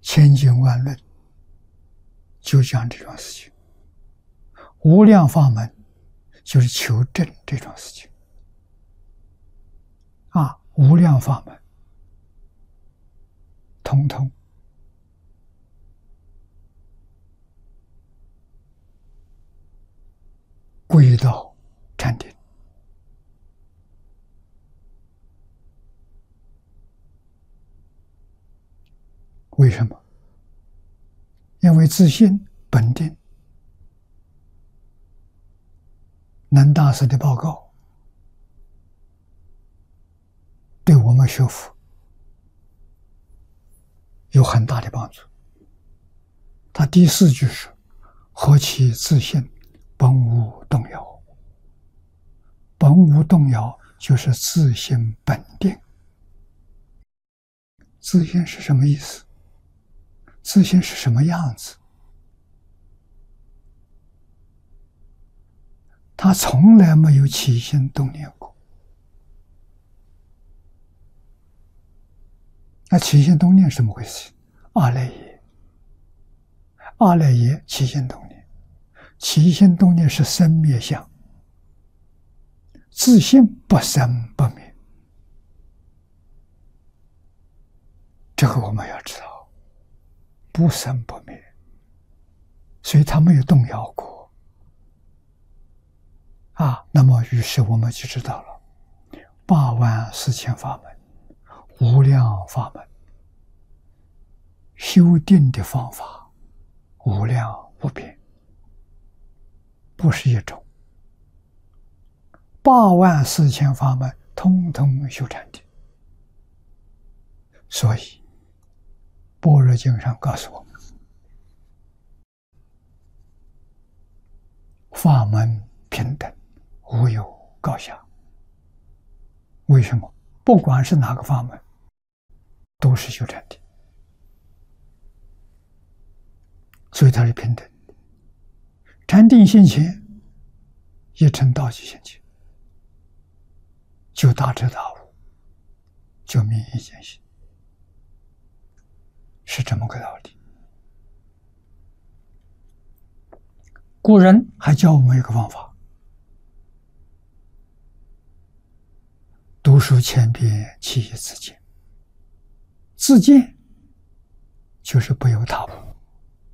千经万论就讲这种事情，无量法门就是求证这种事情无量法门统统归到禅定。为什么？因为自信本定。南大师的报告对我们学佛有很大的帮助。他第4句是何其自信，本无动摇。本无动摇就是自信本定。自信是什么意思？自信是什么样子？他从来没有起心动念过。那起心动念是怎么回事？阿赖耶，阿赖耶起心动念，起心动念是生灭相，自信不生不灭，这个我们要知道，不生不灭，所以他没有动摇过那么于是我们就知道了84000法门，无量法门，修定的方法无量无边，不是一种。84000法门通通修禅定。所以般若经上告诉我们，法门平等，无有高下。为什么？不管是哪个法门，都是修禅定，所以它是平等的。禅定现前，一乘道即现前，就大彻大悟，就明一见性，是这么个道理。古人还教我们一个方法，读书千遍，其义自见。自见就是不由他悟，